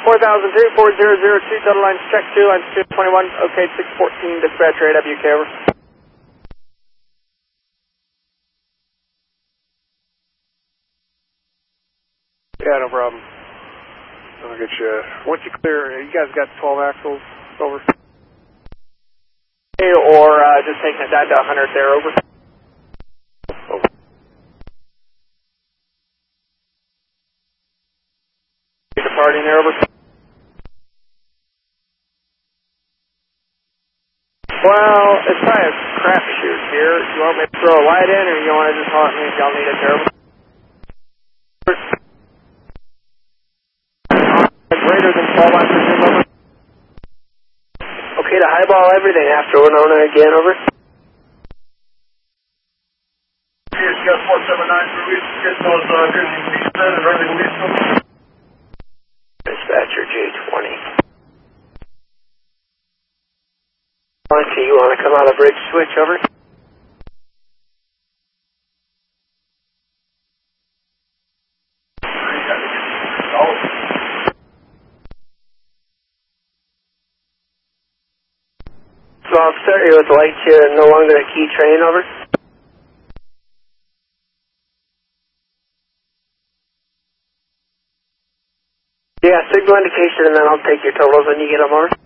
4003, 4002, total lines check 2, lines 221, okay, 614, dispatcher AWK, over. Yeah, no problem. I'll get you, once you clear, you guys got 12 axles, over. Or just taking it down to 100 there, over. Over. Departing there, over. Well, it's probably a crapshoot here. You want me to throw a light in, or you want to just haunt me if y'all need it there, over? Greater than 12, I presume, over. Okay, to highball everything after Winona again, over. Yes, you got 479 for Luis, get those good and early Luis. Dispatcher J20. Monty, you want to come out of bridge switch, over? So I'll start you with lights here and no longer a key train, over. Yeah, signal indication and then I'll take your totals when you get them, over.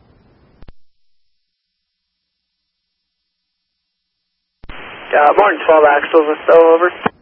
More than 12 axles or so, over.